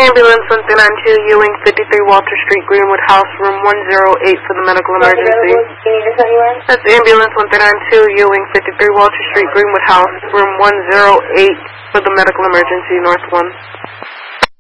Ambulance 192, Ewing, 53 Walter Street, Greenwood House, room 108 for the medical emergency. That's Ambulance 192, Ewing, 53 Walter Street, Greenwood House, room 108 for the medical emergency, North 1.